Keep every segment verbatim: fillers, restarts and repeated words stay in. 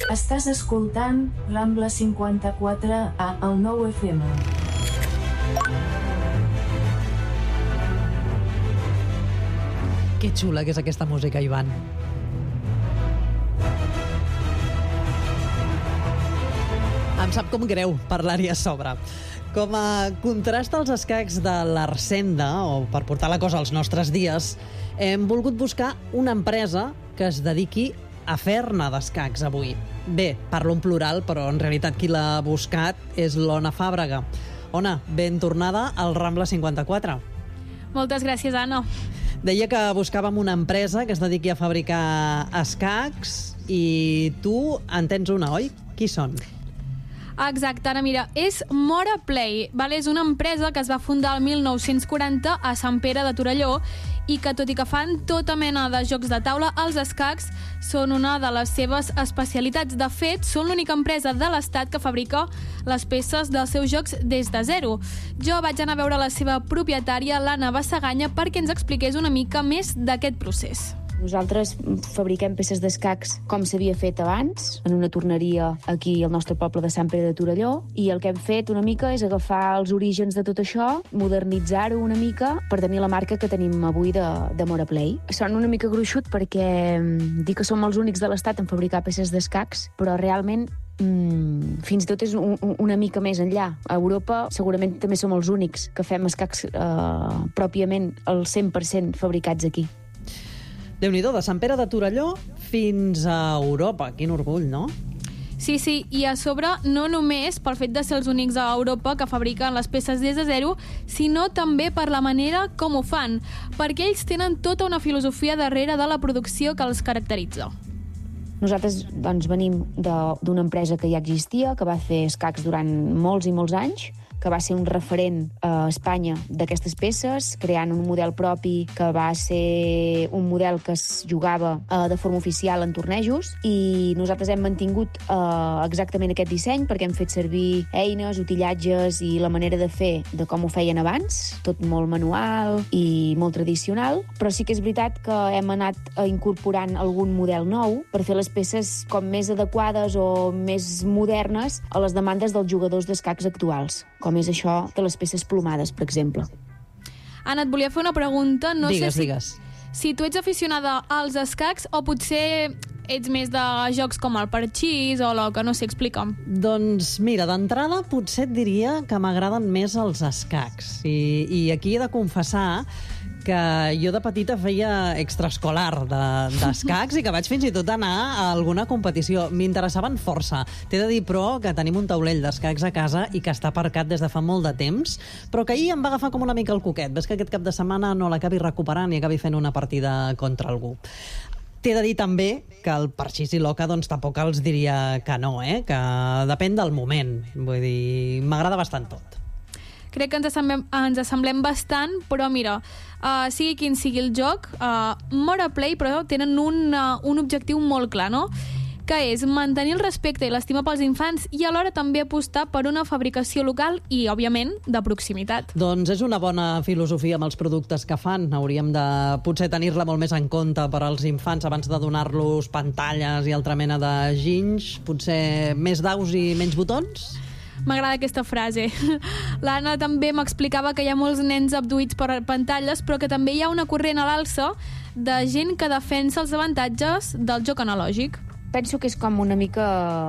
Estàs escoltant Rambla cinquanta-quatre a el nou F M. Que xula que és aquesta música, Ivan. Em sap com greu parlar-hi a sobre. Com a contrast als escacs de l'Arsenda, o per portar la cosa als nostres dies, hem volgut buscar una empresa que es dediqui a fer-ne d'escacs avui. Bé, parlo en plural, però en realitat qui l'ha buscat és l'Ona Fàbrega. Ona, ben tornada al Rambla cinquanta-quatre. Moltes gràcies, Anna. Deia que buscàvem una empresa que es dediqui a fabricar escacs i tu en tens una, oi? Qui són? Exacte, Anna, mira, és Mora Play, vale? És una empresa que es va fundar el mil nou-cents quaranta a Sant Pere de Torelló i que, tot i que fan tota mena de jocs de taula, els escacs són una de les seves especialitats. De fet, són l'única empresa de l'Estat que fabrica les peces dels seus jocs des de zero. Jo vaig anar a veure la seva propietària, l'Anna Bassaganya, perquè ens expliqués una mica més d'aquest procés. Nosaltres fabriquem peces d'escacs com s'havia fet abans, en una torneria aquí al nostre poble de Sant Pere de Torelló, i el que hem fet una mica és agafar els orígens de tot això, modernitzar-ho una mica per tenir la marca que tenim avui de, de Mora Play. Són una mica gruixut perquè dir que som els únics de l'Estat en fabricar peces d'escacs, però realment Mm, fins i tot és un, una mica més enllà. A Europa segurament també som els únics que fem escacs eh, pròpiament al cent per cent fabricats aquí. Déu-n'hi-do, de Sant Pere de Torelló fins a Europa. Quin orgull, no? Sí, sí, i a sobre no només pel fet de ser els únics a Europa que fabriquen les peces des de zero, sinó també per la manera com ho fan, perquè ells tenen tota una filosofia darrere de la producció que els caracteritza. Nosaltres doncs, venim d'una empresa que ja existia, que va fer escacs durant molts i molts anys, que va ser un referent a Espanya d'aquestes peces, creant un model propi que va ser un model que es jugava eh, de forma oficial en tornejos, i nosaltres hem mantingut eh, exactament aquest disseny perquè hem fet servir eines, utillatges i la manera de fer de com ho feien abans, tot molt manual i molt tradicional, però sí que és veritat que hem anat incorporant algun model nou per fer les peces com més adequades o més modernes a les demandes dels jugadors d'escacs actuals, com és això de les peces plomades, per exemple. Anna, et volia fer una pregunta. No digues, sé si, digues. Si tu ets aficionada als escacs o potser ets més de jocs com el parxís o el que no sé, explica'm. Doncs mira, d'entrada potser et diria que m'agraden més els escacs. I, i aquí he de confessar que jo de petita feia extraescolar d'escacs de, i que vaig fins i tot anar a alguna competició. M'interessaven força. T'he de dir, però, que tenim un taulell d'escacs a casa i que està aparcat des de fa molt de temps, però que ahir em va agafar com una mica el coquet. Ves que aquest cap de setmana no l'acabi recuperant i acabi fent una partida contra algú. T'he de dir també que el parxís i l'oca doncs tampoc els diria que no, eh? Que depèn del moment. Vull dir, m'agrada bastant tot. Crec que ens assemblem, ens assemblem bastant, però mira, uh, sigui quin sigui el joc, uh, Mora Play, però tenen un, uh, un objectiu molt clar, no? Que és mantenir el respecte i l'estima pels infants i alhora també apostar per una fabricació local i, òbviament, de proximitat. Doncs és una bona filosofia amb els productes que fan. Hauríem de potser tenir-la molt més en compte per als infants abans de donar-los pantalles i altra mena de ginys. Potser més daus i menys botons? M'agrada aquesta frase. L'Anna també m'explicava que hi ha molts nens abduïts per pantalles, però que també hi ha una corrent a l'alça de gent que defensa els avantatges del joc analògic. Penso que és com una mica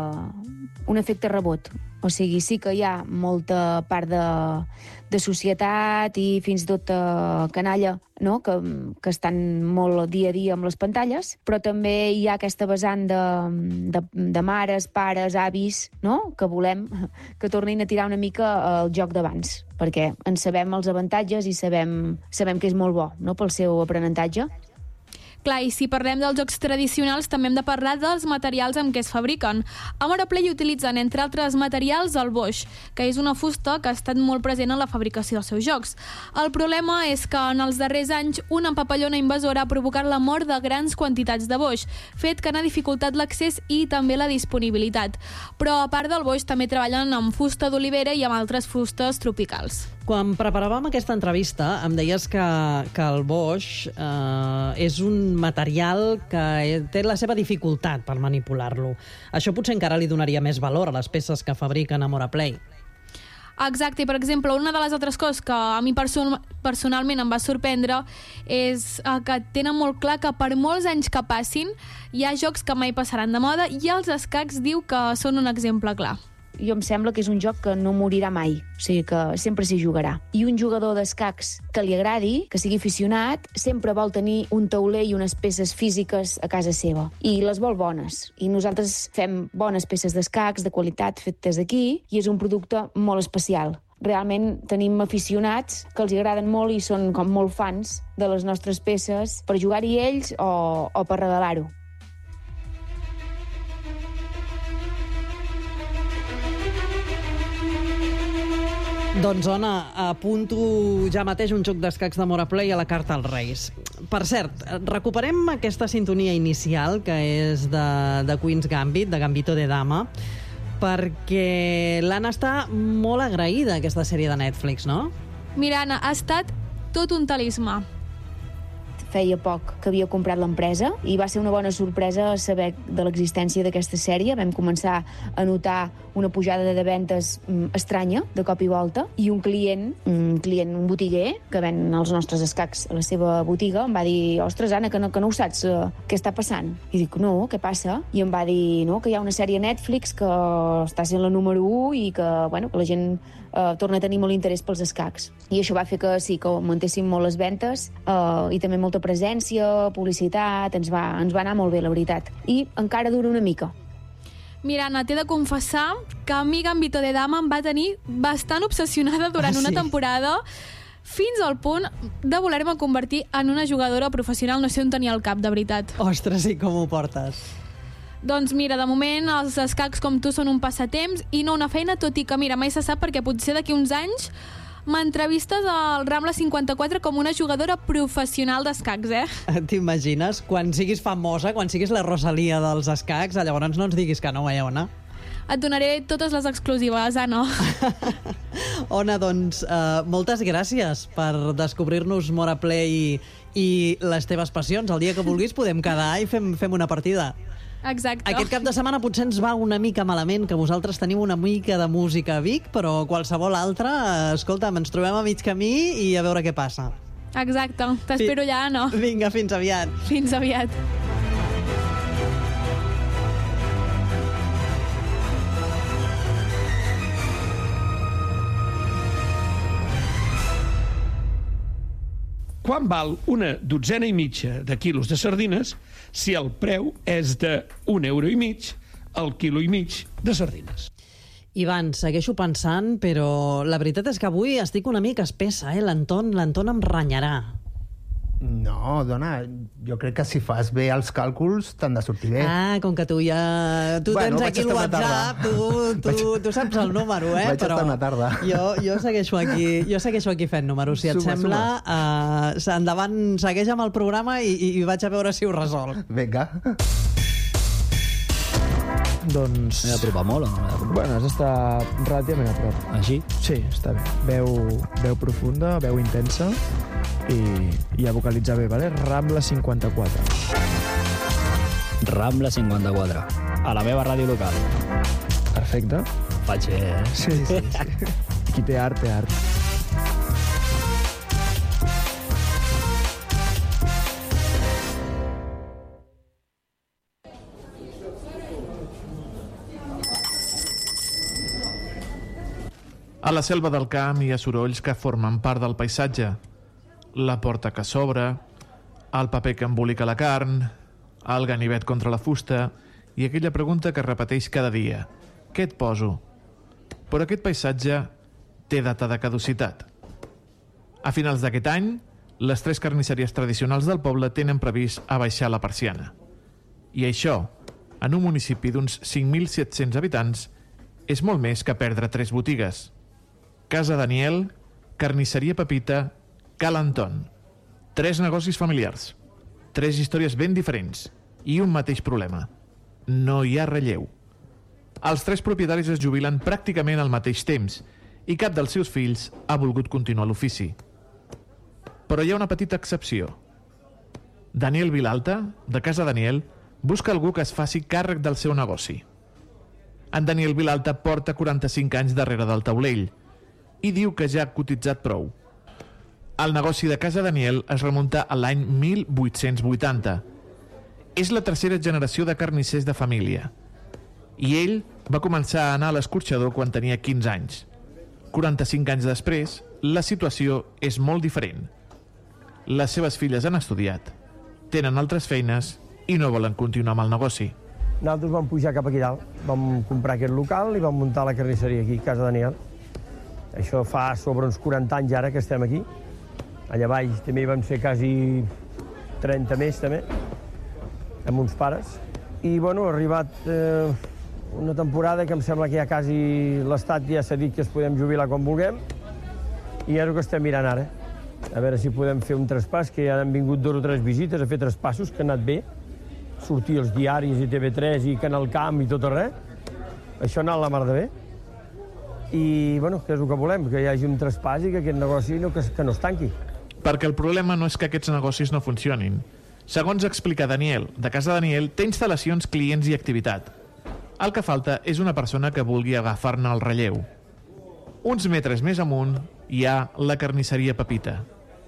un efecte rebot. O sigui, sí que hi ha molta part de, de societat i fins i tot eh, canalla, no? que, que estan molt dia a dia amb les pantalles, però també hi ha aquesta vessant de, de, de mares, pares, avis, no? que volem que tornin a tirar una mica el joc d'abans, perquè en sabem els avantatges i sabem, sabem que és molt bo, no? pel seu aprenentatge. Clar, i si parlem dels jocs tradicionals també hem de parlar dels materials amb què es fabriquen. A Mora Play utilitzen, entre altres materials, el boix, que és una fusta que ha estat molt present en la fabricació dels seus jocs. El problema és que en els darrers anys una papallona invasora ha provocat la mort de grans quantitats de boix, fet que n'ha dificultat l'accés i també la disponibilitat. Però a part del boix també treballen amb fusta d'olivera i amb altres fustes tropicals. Quan preparàvem aquesta entrevista em deies que, que el boix eh, és un material que té la seva dificultat per manipular-lo. Això potser encara li donaria més valor a les peces que fabriquen a Moraplay. Exacte, i per exemple, una de les altres coses que a mi person personalment em va sorprendre és eh, que tenen molt clar que per molts anys que passin hi ha jocs que mai passaran de moda i els escacs diu que són un exemple clar. Jo em sembla que és un joc que no morirà mai, o sigui que sempre s'hi jugarà. I un jugador d'escacs que li agradi, que sigui aficionat, sempre vol tenir un tauler i unes peces físiques a casa seva. I les vol bones. I nosaltres fem bones peces d'escacs, de qualitat, fetes aquí, i és un producte molt especial. Realment tenim aficionats que els agraden molt i són com molt fans de les nostres peces per jugar-hi ells o, o per regalar-ho. Doncs, Ona, apunto ja mateix un joc d'escacs de Moraplay a la carta als Reis. Per cert, recuperem aquesta sintonia inicial, que és de, de Queen's Gambit, de Gambito de Dama, perquè l'Anna està molt agraïda a aquesta sèrie de Netflix, no? Mira, Anna, ha estat tot un talismà. Feia poc que havia comprat l'empresa i va ser una bona sorpresa saber de l'existència d'aquesta sèrie. Vam començar a notar una pujada de ventes mm, estranya, de cop i volta, i un client, un client, un botiguer, que ven els nostres escacs a la seva botiga, em va dir, ostres, Anna, que no, que no ho saps, uh, què està passant? I dic, no, què passa? I em va dir, no, que hi ha una sèrie a Netflix que està sent la número u i que, bueno, que la gent uh, torna a tenir molt interès pels escacs. I això va fer que sí, que augmentéssim molt les ventes uh, i també molta presència, publicitat, ens va, ens va anar molt bé, la veritat. I encara dura una mica. Mira, Anna, t'he de confessar que a mi Gambito de Dama em va tenir bastant obsessionada durant ah, sí? una temporada fins al punt de voler-me convertir en una jugadora professional. No sé on tenia el cap, de veritat. Ostres, i com ho portes? Doncs mira, de moment els escacs com tu són un passatemps i no una feina, tot i que mira, mai se sap perquè potser d'aquí uns anys m'entrevistes al Rambla cinquanta-quatre com una jugadora professional d'escacs, eh? T'imagines? Quan siguis famosa, quan siguis la Rosalia dels escacs, llavors no ens diguis que no, eh, Ona? Et donaré totes les exclusives, Anna. Ona, doncs, uh, moltes gràcies per descobrir-nos Moraplay i, i les teves passions. El dia que vulguis podem quedar i fem, fem una partida. Exacte. Aquest cap de setmana potser ens va una mica malament, que vosaltres teniu una mica de música a Vic, però qualsevol altra, escolta'm, ens trobem a mig camí i a veure què passa. Exacte. T'espero allà, Anna. Vinga, fins aviat. Fins aviat. Quan val una dotzena i mitja de quilos de sardines si el preu és de un euro i mig el quilo i mig de sardines? Ivan, segueixo pensant, però la veritat és que avui estic una mica espessa, eh? L'Anton, l'Anton em renyarà. No, dona, jo crec que si fas bé els càlculs t'han de sortir bé. Ah, com que tu ja... Tu Bueno, tens vaig aquí el estar una WhatsApp, tarda. tu, tu, tu saps el número, eh? Vaig Però estar una tarda. Jo, jo, segueixo aquí, jo segueixo aquí fent números. Si et Suma, sembla, uh, endavant, segueix amb el programa i, i vaig a veure si ho resol. Vinga. Doncs... M'he d'apropar molt o no m'he d'apropar? Bueno, has d'estar relativament a prop. Així? Sí, està bé. Veu, veu profunda, veu intensa i, i a vocalitzar bé, vale? Rambla cinquanta-quatre. Rambla cinquanta-quatre. A la meva ràdio local. Perfecte. Faig bé, eh? Sí, sí, sí. Qui té art, té art. A la selva del camp hi ha sorolls que formen part del paisatge. La porta que s'obre, el paper que embolica la carn, el ganivet contra la fusta i aquella pregunta que repeteix cada dia. Què et poso? Però aquest paisatge té data de caducitat. A finals d'aquest any, les tres carnisseries tradicionals del poble tenen previst abaixar la persiana. I això, en un municipi d'uns cinc mil set-cents habitants, és molt més que perdre tres botigues. Casa Daniel, Carnisseria Pepita, Cal Anton. Tres negocis familiars. Tres històries ben diferents. I un mateix problema. No hi ha relleu. Els tres propietaris es jubilen pràcticament al mateix temps i cap dels seus fills ha volgut continuar l'ofici. Però hi ha una petita excepció. Daniel Vilalta, de Casa Daniel, busca algú que es faci càrrec del seu negoci. En Daniel Vilalta porta quaranta-cinc anys darrere del taulell i diu que ja ha cotitzat prou. El negoci de Casa Daniel es remunta a l'any mil vuit-cents vuitanta. És la tercera generació de carnissers de família. I ell va començar a anar a l'escorxador quan tenia quinze anys. quaranta-cinc anys després, la situació és molt diferent. Les seves filles han estudiat, tenen altres feines i no volen continuar amb el negoci. Nosaltres vam pujar cap aquí dalt, vam comprar aquest local i vam muntar la carnisseria aquí, Casa Daniel. Això fa sobre uns quaranta anys ara que estem aquí. Allà baix també hi vam ser quasi trenta més, també, amb uns pares. I, bueno, ha arribat eh, una temporada que em sembla que ja quasi l'Estat ja s'ha dit que es podem jubilar quan vulguem, i és el que estem mirant ara. A veure si podem fer un traspàs, que ja han vingut dos o tres visites a fer traspassos, que han anat bé. Sortir els diaris i T V tres i Canal Camp i tot arreu. Això ha anat la mar de bé. I, bueno, què és el que volem? Que hi hagi un traspàs i que aquest negoci no, que, que no es tanqui. Perquè el problema no és que aquests negocis no funcionin. Segons explica Daniel, de Casa Daniel té instal·lacions, clients i activitat. El que falta és una persona que vulgui agafar-ne el relleu. Uns metres més amunt hi ha la carnisseria Pepita.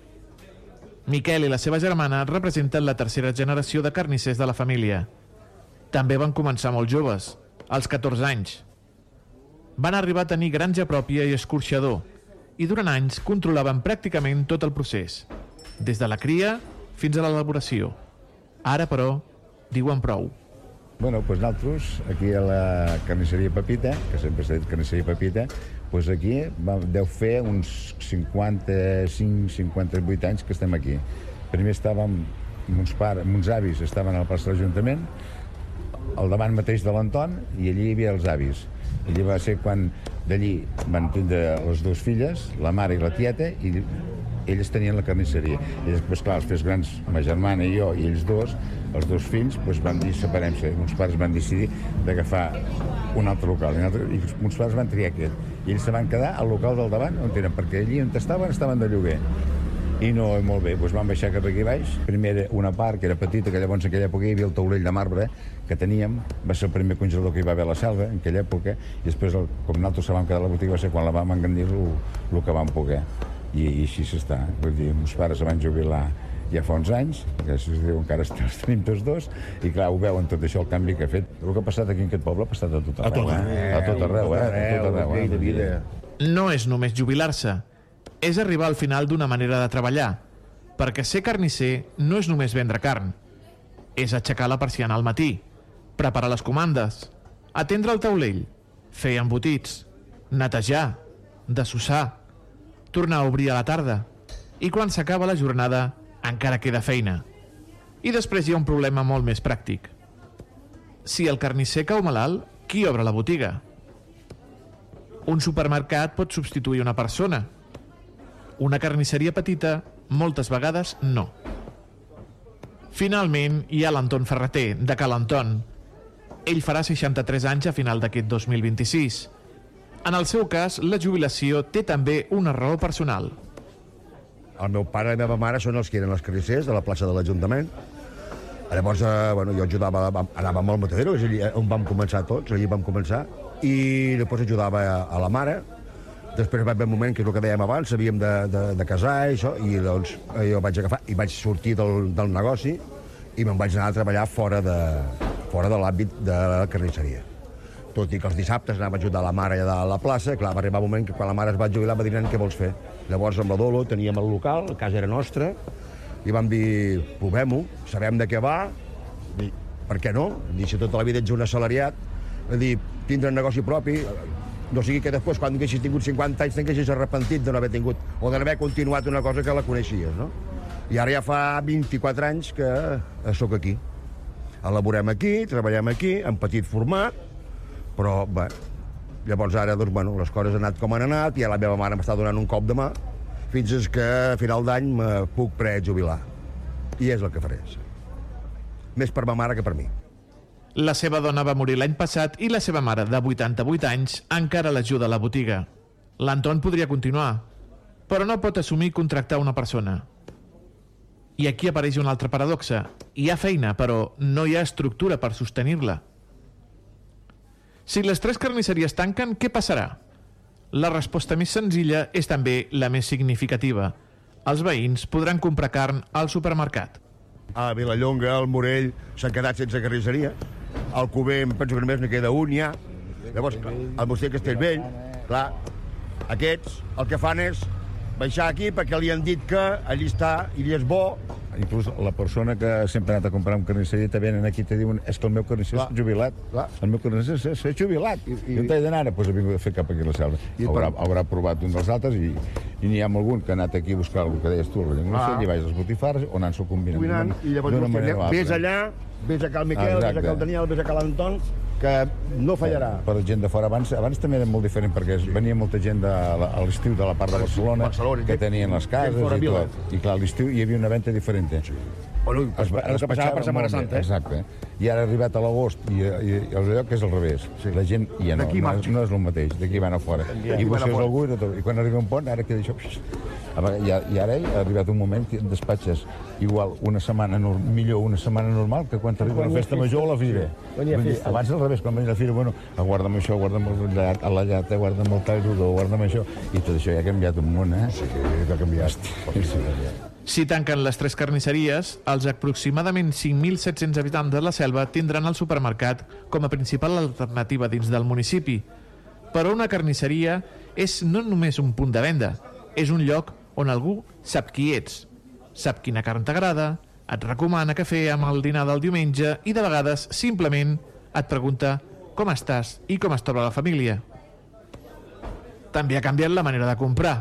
Miquel i la seva germana representen la tercera generació de carnissers de la família. També van començar molt joves, als catorze anys. Van arribar a tenir granja pròpia i escorxador, i durant anys controlaven pràcticament tot el procés, des de la cria fins a l'elaboració. Ara, però, diuen prou. Bueno, doncs nosaltres, aquí a la carnisseria Pepita, que sempre s'ha dit carnisseria Pepita, doncs aquí deu fer uns cinquanta-cinc cinquanta-vuit anys que estem aquí. Primer estàvem, uns pares, uns avis estaven a la plaça de l'Ajuntament, al davant mateix de l'Anton, i allí hi havia els avis. Allí va ser quan d'allí van tindre les dues filles, la mare i la tieta, i ells tenien la carnisseria. I després, clar, els tres grans, ma germana i jo, i ells dos, els dos fills, doncs van dir, separem-se. Uns pares van decidir d'agafar un altre local, i, un altre, i uns pares van triar aquest. I ells se van quedar al local del davant on eren, perquè allí on estaven, estaven de lloguer. I no, molt bé, doncs van baixar cap aquí baix. Primer era una part que era petita, que llavors en aquella època hi havia el taulell de marbre que teníem, va ser el primer congelador que hi va haver a la selva, en aquella època, i després, el, com nosaltres se vam quedar a la botiga, va ser quan la vam engrandir el que vam poder. I, i així s'està. Vull dir, meus pares se van jubilar ja fa uns anys, que si es diu encara els tenim tots dos, i clar, ho veuen tot això, el canvi que ha fet. El que ha passat aquí en aquest poble ha passat a tot arreu, eh? A tot arreu, eh? A tot arreu, eh? No és només jubilar-se, és arribar al final d'una manera de treballar, perquè ser carnisser no és només vendre carn, és aixecar la persiana al matí, preparar les comandes, atendre el taulell, fer embotits, netejar, dessossar, tornar a obrir a la tarda, i quan s'acaba la jornada encara queda feina. I després hi ha un problema molt més pràctic. Si el carnisser cau malalt, qui obre la botiga? Un supermercat pot substituir una persona. Una carnisseria petita, moltes vegades, no. Finalment, hi ha l'Anton Ferreter, de Cal Anton. Ell farà seixanta-tres anys a final d'aquest dos mil vint-i-sis. En el seu cas, la jubilació té també una raó personal. El meu pare i la meva mare són els que eren els carnissers de la plaça de l'Ajuntament. Llavors, eh, bueno, jo ajudava, anava amb el matadero, és allí on vam començar tots, allí vam començar, i després ajudava a, a la mare. Després va haver un moment, que és el que dèiem abans, havíem de, de, de casar i això, i doncs jo vaig agafar i vaig sortir del, del negoci i me'n vaig anar a treballar fora de, fora de l'àmbit de la carnisseria. Tot i que els dissabtes anava a ajudar la mare allà a la plaça, clar, va arribar un moment que quan la mare es va jubilar va dir, nen, què vols fer? Llavors amb la Dolo teníem el local, la casa era nostra, i vam dir, provem-ho, sabem de què va, i per què no? Dir, si tota la vida ets un assalariat, dir, tindre un negoci propi, no sigui que després, quan haguessis tingut cinquanta anys, t'haguessis arrepentit de no haver tingut, o de no haver continuat una cosa que la coneixies, no? I ara ja fa vint-i-quatre anys que sóc aquí. Elaborem aquí, treballem aquí, en petit format, però, bé, llavors ara, doncs, bueno, les coses han anat com han anat, i a la meva mare m'està donant un cop de mà, fins que a final d'any me puc prejubilar. I és el que faré. Més per ma mare que per mi. La seva dona va morir l'any passat i la seva mare, de vuitanta-vuit anys, encara l'ajuda a la botiga. L'Anton podria continuar, però no pot assumir contractar una persona. I aquí apareix una altra paradoxa. Hi ha feina, però no hi ha estructura per sostenir-la. Si les tres carnisseries tanquen, què passarà? La resposta més senzilla és també la més significativa. Els veïns podran comprar carn al supermercat. A Vilallonga, al Morell, s'han quedat sense carnisseria. Al Cuber, em penso que només n'hi queda un, ja. Llavors, al Moster Castellvell, clar, aquests el que fan és baixar aquí perquè li han dit que allí està i li és bo. Inclús la persona que sempre ha anat a comprar un carnisseria te venen aquí i te diuen és que el meu carnisser és jubilat. Clar. El meu carnisser s'ha jubilat. I, i... Jo t'he d'anar ara, doncs ha vingut a fer cap aquí a la selva. I haurà, per... haurà provat un dels altres i, i n'hi ha algun que ha anat aquí a buscar el que deies tu, el rellenglocer, ah. i vaig als botifarres on han s'ho combinat. Combinant, i llavors vostè, vés allà, vés a Cal Miquel, ah, vés a Cal Daniel, vés a Cal Anton, que no fallarà. Per la gent de fora. Abans, abans també era molt diferent perquè sí. venia molta gent de, a l'estiu de la part de Barcelona, Barcelona que tenien les cases i tot. I clar, a l'estiu hi havia una venda diferent. Sí. Bueno, es, es, es passava per Setmana Santa, eh? Exacte. I ara ha arribat a l'agost i, i, i el lloc és al revés. Sí. La gent ja no, no, no és el mateix, d'aquí van a fora. I busques algú i, i quan arriba un pont, ara queda això... I, I ara ha arribat un moment que despatxes igual una setmana, millor una setmana normal que quan t'arriba la festa major o la fira. Sí. Abans al revés, quan venia la fira, bueno, guarda'm això, guarda'm la llata, guarda'm el tall rodó, guarda'm això, i tot això ja ha canviat un món, eh? Sí, que ha canviat. Si tanquen les tres carnisseries, els aproximadament cinc mil set-cents habitants de la Selva tindran el supermercat com a principal alternativa dins del municipi. Però una carnisseria és no només un punt de venda, és un lloc on algú sap qui ets, sap quina carn t'agrada, et recomana cafè amb el dinar del diumenge i de vegades simplement et pregunta com estàs i com es troba la família. També ha canviat la manera de comprar.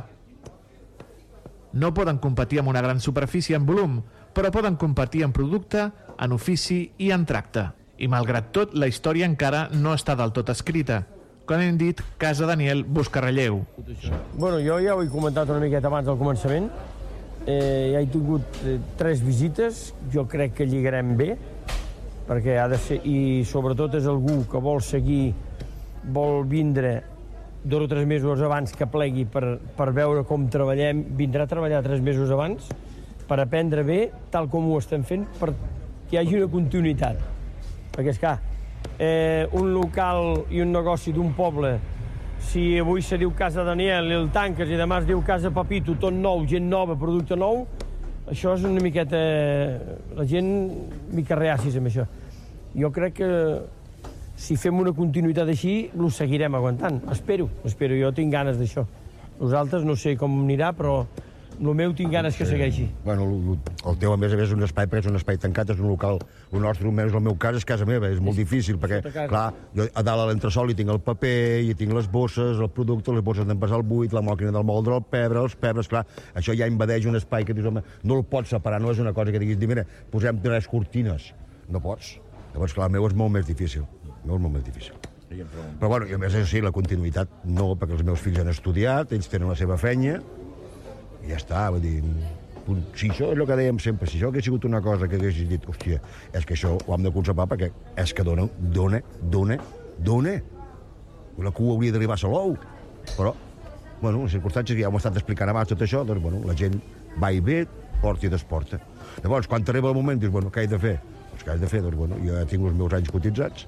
No poden competir amb una gran superfície en volum, però poden competir en producte, en ofici i en tracte. I malgrat tot, la història encara no està del tot escrita. Com hem dit, Casa Daniel busca relleu. Bueno, jo ja ho he comentat una miqueta abans del començament. Eh, ja he tingut eh, tres visites, jo crec que lligarem bé, perquè ha de ser, i sobretot és algú que vol seguir, vol vindre dos o tres mesos abans que plegui per, per veure com treballem, vindrà a treballar tres mesos abans per aprendre bé, tal com ho estem fent, perquè hi hagi una continuïtat. Perquè, esclar, eh, un local i un negoci d'un poble, si avui se diu Casa Daniel i el tanques i demà es diu Casa Papito, tot nou, gent nova, producte nou, això és una miqueta... La gent mica reacis amb això. Jo crec que si fem una continuïtat així, ho seguirem aguantant. Espero, espero, jo tinc ganes d'això. Nosaltres no sé com anirà, però el meu tinc ganes que segueixi. Bueno, el teu, a més a més, és un espai, perquè és un espai tancat, és un local... El nostre, almenys el meu cas, és casa meva, és molt difícil, perquè, clar, jo a dalt a l'entresol hi tinc el paper, hi tinc les bosses, el producte, les bosses d'envasar el buit, la màquina del moldre, el pebre, els pebres, clar, això ja invadeix un espai que dius, home, no el pots separar, no és una cosa que diguis, mira, posem tres cortines. No pots. Llavors, clar, el meu és molt més difícil. El meu és molt més difícil. Però, bueno, i a més, sí, la continuïtat no, perquè els meus fills han estudiat, ells tenen la seva feina, i ja està, vull dir... Si això és el que dèiem sempre, si això hagués sigut una cosa que haguessis dit, hòstia, és que això ho hem de conservar perquè és que dona, dona, dona, dona. La cua hauria d'arribar a Salou. Però, bueno, les circumstàncies que ja ho hem estat explicant abans tot això, doncs, bueno, la gent va i ve, porta i desporta. Llavors, quan t'arriba el moment, dius, bueno, què he de fer? Doncs què he de fer? Doncs, bueno, jo ja tinc els meus anys cotitzats,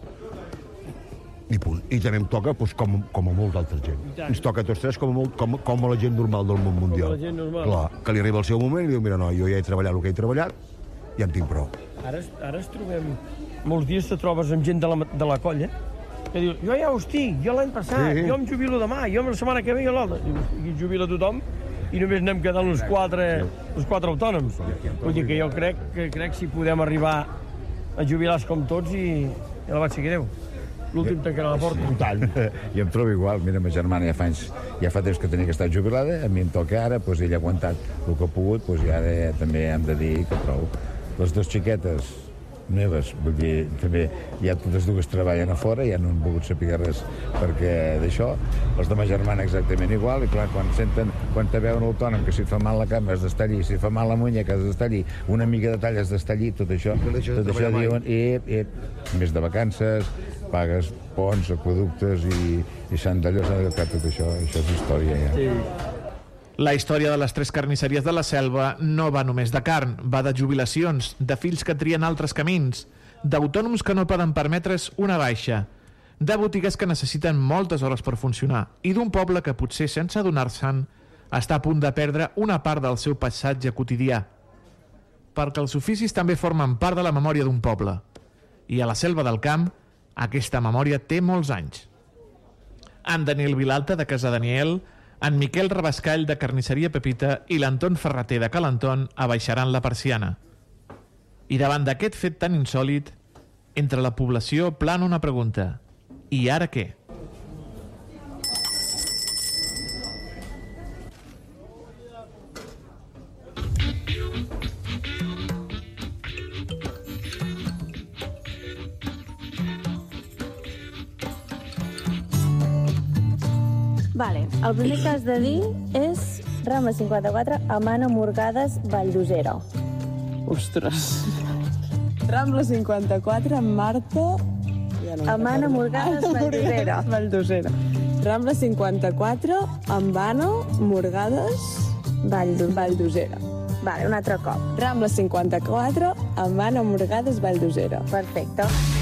i punt. I també em toca, doncs, com, com a molta altra gent. Ens toca a tots tres com a, molt, com, com a la gent normal del món mundial. Com a la gent normal. Clar, que li arriba el seu moment i diu, mira, no, jo ja he treballat el que he treballat, ja en tinc prou. Ara, ara es trobem... Molts dies te trobes amb gent de la, de la colla que diu, jo ja ho estic, jo l'any passat, sí. jo em jubilo demà, jo la setmana que ve i l'altre. I jubila tothom i només anem quedant els quatre, els quatre autònoms. Vull dir que jo crec que crec si podem arribar a jubilar com tots i, i la vaig seguir Déu. L'últim tancarà la porta. Sí, tant. I em trobo igual. Mira, ma germana ja fa, anys, ja fa temps que tenia que estar jubilada, a mi em toca ara, doncs ella ha aguantat el que ha pogut, doncs ja de, també hem de dir que prou. Les dues xiquetes meves, vull dir, també ja totes dues treballen a fora, ja no han volgut saber res perquè d'això. Les de ma germana exactament igual, i clar, quan senten, quan te veuen autònom, que si et fa mal la cama has d'estar allí, si et fa mal la muñeca has d'estar allí, una mica de tall has d'estar allí, tot això, tot això diuen, i, i més de vacances, pagues ponts, aqüeductes i, i Sandallos han educat tot això. Això és història, ja. Sí. La història de les tres carnisseries de la Selva no va només de carn, va de jubilacions, de fills que trien altres camins, d'autònoms que no poden permetre's una baixa, de botigues que necessiten moltes hores per funcionar i d'un poble que potser sense adonar-se'n està a punt de perdre una part del seu passatge quotidià. Perquè els oficis també formen part de la memòria d'un poble i a la Selva del Camp aquesta memòria té molts anys. En Daniel Vilalta de Casa Daniel, en Miquel Rabascall de Carnisseria Pepita i l'Anton Ferreter de Calanton abaixaran la persiana. I davant d'aquest fet tan insòlit, entre la població plana una pregunta. I ara què? Vale, el primer que has de dir és Rambla cinquanta-quatre, Amana Morgades, Valldosera. Ostres. Rambla cinquanta-quatre, Marta... Ja no Amana Morgades, Valldosera. Valldosera. Rambla cinquanta-quatre, Ambana Morgades, Valldosera. Vale, un altre cop. Rambla cinquanta-quatre, Amana Morgades, Valldosera. Perfecte.